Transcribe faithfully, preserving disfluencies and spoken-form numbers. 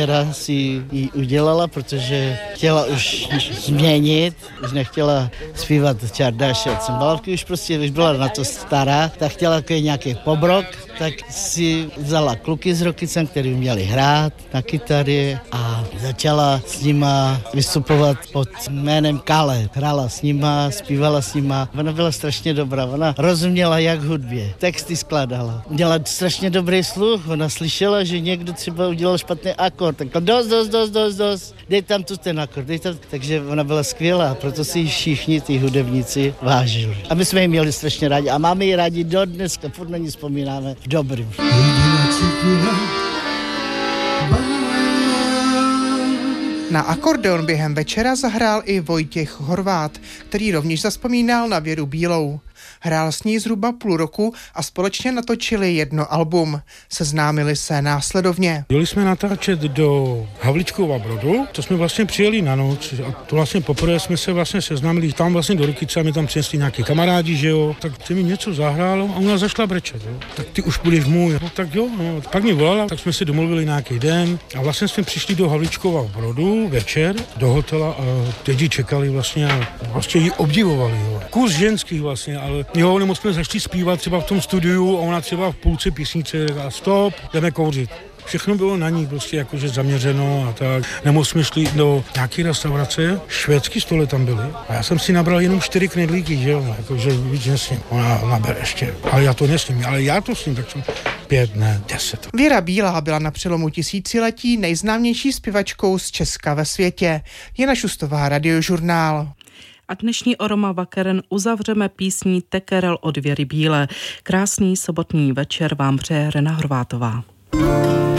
kariéra si ji udělala, protože chtěla už změnit, už nechtěla zpívat čardáše a cymbalovky, už prostě už byla na to stará, tak chtěla takový nějaký pobrok, tak si vzala kluky z Rokycan, který uměli hrát na kytary a začala s nima vystupovat pod jménem Kale. Hrála s nima, zpívala s nima. Ona byla strašně dobrá, ona rozuměla jak hudbě, texty skládala. Měla strašně dobrý sluch, ona slyšela, že někdo třeba udělal špatný akord, tak dost, dost, dost, dost, dost, dej tam tu ten akord, dej tam. Takže ona byla skvělá, proto si ji všichni ty hudebníci vážili. A my jsme ji měli strašně rádi a máme ji rádi do dneska, furt na ní vzpomínáme dobrým. Na akordeon během večera zahrál i Vojtěch Horvát, který rovněž zavzpomínal na Věru Bílou. Hrál s ní zhruba půl roku a společně natočili jedno album. Seznámili se následovně. Jeli jsme natáčet do Havlíčkova Brodu, to jsme vlastně přijeli na noc a to vlastně poprvé jsme se vlastně seznámili tam vlastně do Rokyce a mi tam přinesli nějaký kamarádi, že jo, tak ty mi něco zahrálo a ona zašla brečet, jo. Tak ty už budeš můj, no, tak jo, no. Pak mi volala, tak jsme si domluvili nějaký den a vlastně jsme přišli do Havlíčkova Brodu večer do hotela a teď čekali vlastně a vlastně ji obdivovali, jo. Kus ženských vlastně, ale jo, nebo jsme začali zpívat třeba v tom studiu a ona třeba v půlce písnice a stop, jdeme kouřit. Všechno bylo na ní prostě jakože zaměřeno a tak. Nebo jsme šli do nějaké restaurace, švédský stoly tam byly a já jsem si nabral jenom čtyři knedlíky, že jo, jakože víc nesním. Ona nabere ještě, ale já to nesním, ale já to sním, tak jsem pět, ne, deset. Věra Bílá byla na přelomu tisíciletí nejznámější zpěvačkou z Česka ve světě. Jana Šustová, Radiožurnál. A dnešní Oroma Vakeren uzavřeme písní Tekerel od Věry Bílé. Krásný sobotní večer vám přeje Rena Horvátová.